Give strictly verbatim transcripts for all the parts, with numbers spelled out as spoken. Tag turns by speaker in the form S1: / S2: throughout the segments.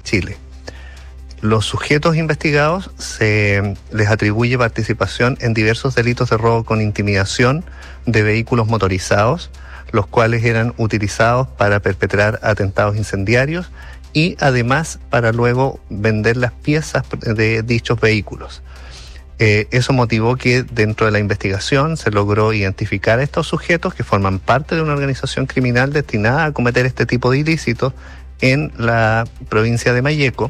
S1: Chile. Los sujetos investigados se les atribuye participación en diversos delitos de robo con intimidación de vehículos motorizados, los cuales eran utilizados para perpetrar atentados incendiarios y además para luego vender las piezas de dichos vehículos. Eh, eso motivó que dentro de la investigación se logró identificar a estos sujetos que forman parte de una organización criminal destinada a cometer este tipo de ilícitos en la provincia de Malleco,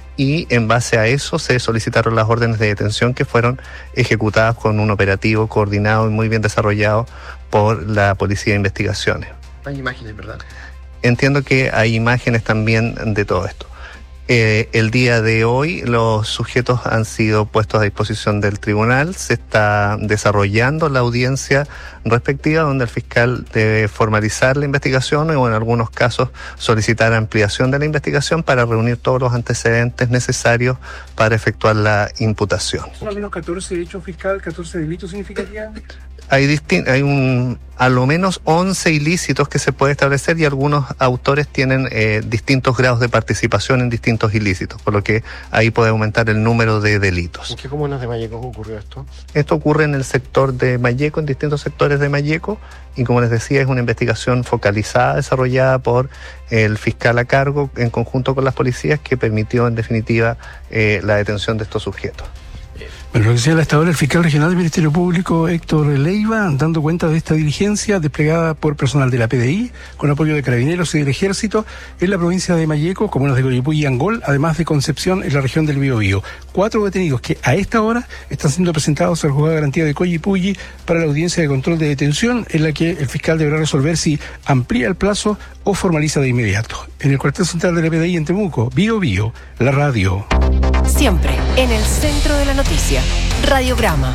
S1: y en base a eso se solicitaron las órdenes de detención que fueron ejecutadas con un operativo coordinado y muy bien desarrollado por la Policía de Investigaciones.
S2: Hay imágenes, ¿verdad?
S1: Entiendo que hay imágenes también de todo esto. Eh, el día de hoy los sujetos han sido puestos a disposición del tribunal, se está desarrollando la audiencia respectiva donde el fiscal debe formalizar la investigación o en algunos casos solicitar ampliación de la investigación para reunir todos los antecedentes necesarios para efectuar la imputación.
S3: ¿Son al menos catorce hechos fiscal, catorce delitos significativos?
S1: Hay, distin- hay un, a lo menos once ilícitos que se puede establecer y algunos autores tienen eh, distintos grados de participación en distintos ilícitos, por lo que ahí puede aumentar el número de delitos.
S2: ¿En qué comunas de Malleco ocurrió esto?
S1: Esto ocurre en el sector de Malleco, en distintos sectores de Malleco, y como les decía, es una investigación focalizada, desarrollada por el fiscal a cargo en conjunto con las policías, que permitió en definitiva eh, la detención de estos sujetos.
S3: Bueno, lo que señala hasta ahora el fiscal regional del Ministerio Público, Héctor Leiva, dando cuenta de esta diligencia desplegada por personal de la P D I, con apoyo de Carabineros y del Ejército, en la provincia de Malleco, comunas de Coyipulli y Angol, además de Concepción, en la región del Biobío. Cuatro detenidos que a esta hora están siendo presentados al juzgado de garantía de Coyipulli para la audiencia de control de detención, en la que el fiscal deberá resolver si amplía el plazo o formaliza de inmediato. En el cuartel central de la P D I en Temuco, Biobío, la radio.
S4: Siempre en el centro de la noticia. Radiograma.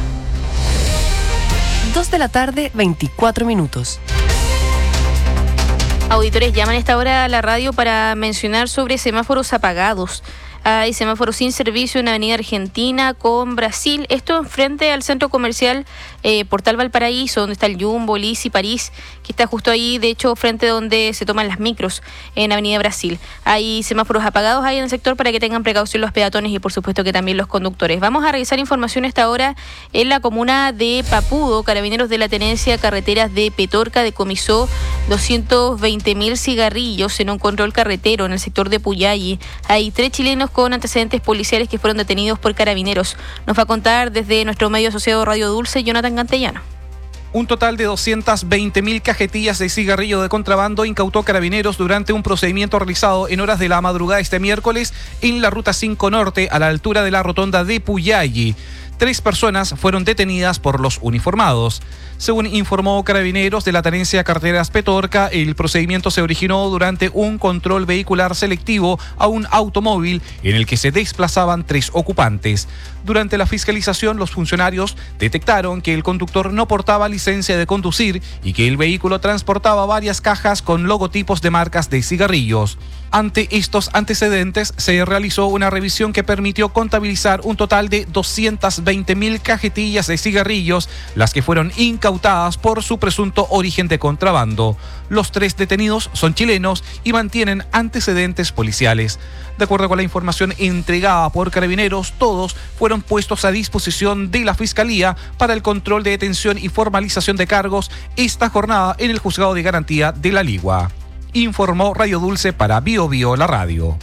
S4: Dos de la tarde, veinticuatro minutos.
S5: Auditores llaman a esta hora a la radio para mencionar sobre semáforos apagados. Hay semáforos sin servicio en Avenida Argentina con Brasil. Esto frente al centro comercial eh, Portal Valparaíso, donde está el Jumbo, Liz y París, que está justo ahí, de hecho, frente donde se toman las micros en Avenida Brasil. Hay semáforos apagados ahí en el sector para que tengan precaución los peatones y, por supuesto, que también los conductores. Vamos a revisar información a esta hora en la comuna de Papudo. Carabineros de la Tenencia Carreteras de Petorca decomisó doscientos veinte mil cigarrillos en un control carretero en el sector de Puyalli. Hay tres chilenos con antecedentes policiales que fueron detenidos por Carabineros. Nos va a contar desde nuestro medio asociado Radio Dulce, Jonathan Cantellano.
S6: Un total de doscientas veinte mil cajetillas de cigarrillo de contrabando incautó Carabineros durante un procedimiento realizado en horas de la madrugada este miércoles en la Ruta cinco Norte, a la altura de la rotonda de Puyalli. Tres personas fueron detenidas por los uniformados. Según informó Carabineros de la Tenencia Carreteras Petorca, el procedimiento se originó durante un control vehicular selectivo a un automóvil en el que se desplazaban tres ocupantes. Durante la fiscalización, los funcionarios detectaron que el conductor no portaba licencia de conducir y que el vehículo transportaba varias cajas con logotipos de marcas de cigarrillos. Ante estos antecedentes, se realizó una revisión que permitió contabilizar un total de doscientas veinte mil cajetillas de cigarrillos, las que fueron incautadas por su presunto origen de contrabando. Los tres detenidos son chilenos y mantienen antecedentes policiales. De acuerdo con la información entregada por Carabineros, todos fueron puestos a disposición de la Fiscalía para el control de detención y formalización de cargos esta jornada en el Juzgado de Garantía de La Ligua. Informó Radio Dulce para Bio Bio, la radio.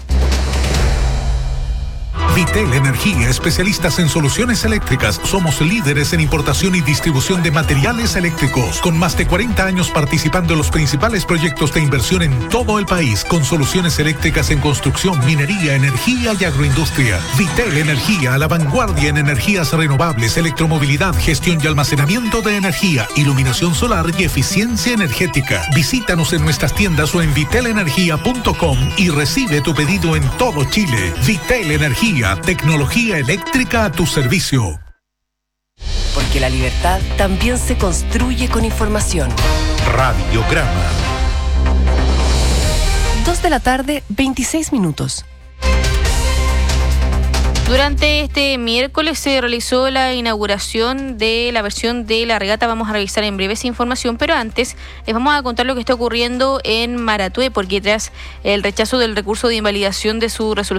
S7: Vitel Energía, especialistas en soluciones eléctricas. Somos líderes en importación y distribución de materiales eléctricos, con más de cuarenta años participando en los principales proyectos de inversión en todo el país, con soluciones eléctricas en construcción, minería, energía y agroindustria. Vitel Energía, a la vanguardia en energías renovables, electromovilidad, gestión y almacenamiento de energía, iluminación solar y eficiencia energética. Visítanos en nuestras tiendas o en vitel energía punto com y recibe tu pedido en todo Chile. Vitel Energía, tecnología eléctrica a tu servicio.
S4: Porque la libertad también se construye con información.
S7: Radiograma.
S4: Dos de la tarde, veintiséis minutos.
S5: Durante este miércoles se realizó la inauguración de la versión de la regata. Vamos a revisar en breve esa información, pero antes les vamos a contar lo que está ocurriendo en Maratúe, porque tras el rechazo del recurso de invalidación de su resolución